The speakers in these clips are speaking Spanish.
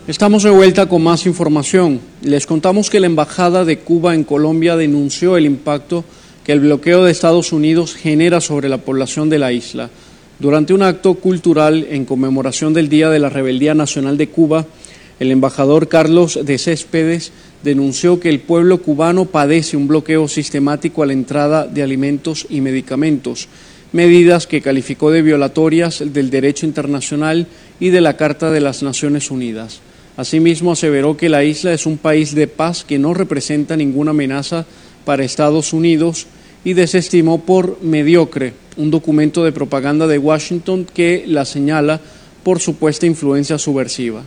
Estamos de vuelta con más información. Les contamos que la Embajada de Cuba en Colombia denunció el impacto que el bloqueo de Estados Unidos genera sobre la población de la isla. Durante un acto cultural en conmemoración del Día de la Rebeldía Nacional de Cuba, el embajador Carlos de Céspedes denunció que el pueblo cubano padece un bloqueo sistemático a la entrada de alimentos y medicamentos, medidas que calificó de violatorias del derecho internacional y de la Carta de las Naciones Unidas. Asimismo, aseveró que la isla es un país de paz que no representa ninguna amenaza para Estados Unidos y desestimó por mediocre un documento de propaganda de Washington que la señala por supuesta influencia subversiva.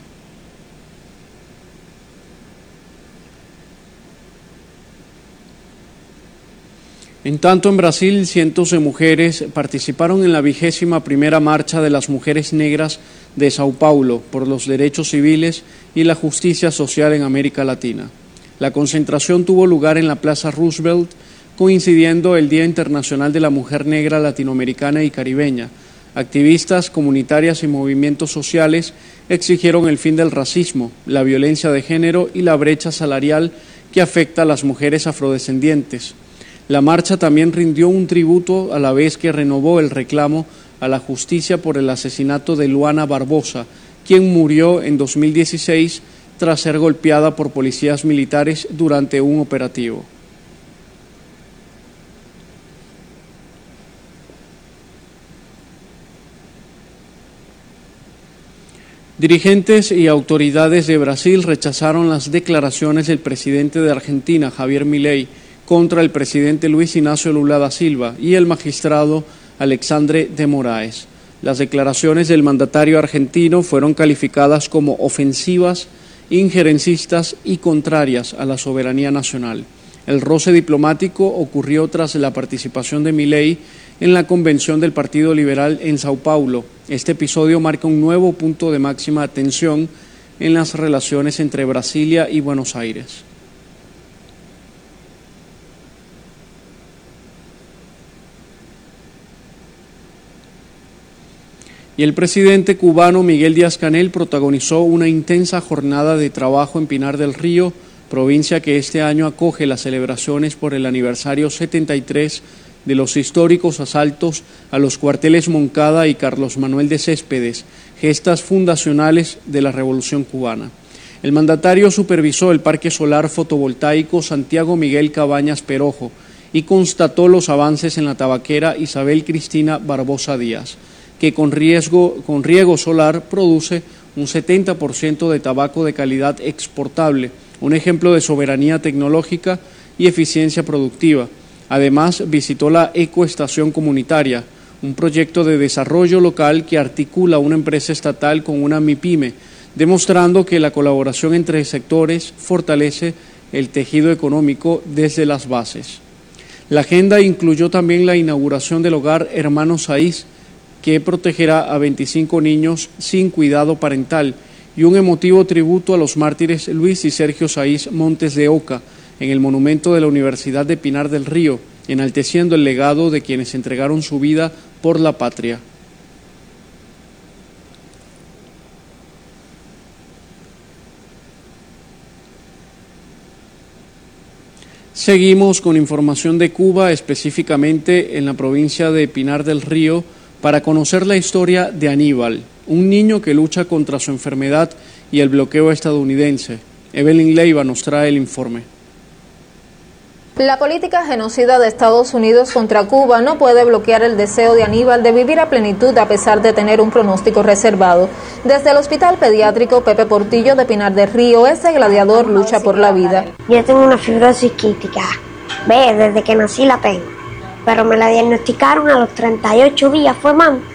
En tanto, en Brasil, cientos de mujeres participaron en la 21ª Marcha de las Mujeres Negras de Sao Paulo por los derechos civiles y la justicia social en América Latina. La concentración tuvo lugar en la Plaza Roosevelt, coincidiendo el Día Internacional de la Mujer Negra Latinoamericana y Caribeña. Activistas comunitarias y movimientos sociales exigieron el fin del racismo, la violencia de género y la brecha salarial que afecta a las mujeres afrodescendientes. La marcha también rindió un tributo a la vez que renovó el reclamo a la justicia por el asesinato de Luana Barbosa, quien murió en 2016 tras ser golpeada por policías militares durante un operativo. Dirigentes y autoridades de Brasil rechazaron las declaraciones del presidente de Argentina, Javier Milei, contra el presidente Luis Ignacio Lula da Silva y el magistrado Alexandre de Moraes. Las declaraciones del mandatario argentino fueron calificadas como ofensivas, injerencistas y contrarias a la soberanía nacional. El roce diplomático ocurrió tras la participación de Milei en la convención del Partido Liberal en Sao Paulo. Este episodio marca un nuevo punto de máxima tensión en las relaciones entre Brasilia y Buenos Aires. Y el presidente cubano Miguel Díaz-Canel protagonizó una intensa jornada de trabajo en Pinar del Río, provincia que este año acoge las celebraciones por el aniversario 73 de los históricos asaltos a los cuarteles Moncada y Carlos Manuel de Céspedes, gestas fundacionales de la Revolución Cubana. El mandatario supervisó el parque solar fotovoltaico Santiago Miguel Cabañas Perojo y constató los avances en la tabaquera Isabel Cristina Barbosa Díaz, que con riego solar produce un 70% de tabaco de calidad exportable, un ejemplo de soberanía tecnológica y eficiencia productiva. Además, visitó la Ecoestación Comunitaria, un proyecto de desarrollo local que articula una empresa estatal con una MIPYME, demostrando que la colaboración entre sectores fortalece el tejido económico desde las bases. La agenda incluyó también la inauguración del hogar Hermanos Saiz, que protegerá a 25 niños sin cuidado parental, y un emotivo tributo a los mártires Luis y Sergio Saiz Montes de Oca en el monumento de la Universidad de Pinar del Río, enalteciendo el legado de quienes entregaron su vida por la patria. Seguimos con información de Cuba, específicamente en la provincia de Pinar del Río, para conocer la historia de Aníbal, un niño que lucha contra su enfermedad y el bloqueo estadounidense. Evelyn Leiva nos trae el informe. La política genocida de Estados Unidos contra Cuba no puede bloquear el deseo de Aníbal de vivir a plenitud a pesar de tener un pronóstico reservado. Desde el Hospital Pediátrico Pepe Portillo de Pinar del Río, ese gladiador lucha por la vida. Yo tengo una fibrosis quística, desde que nací la tengo, pero me la diagnosticaron a los 38 días, fue mami.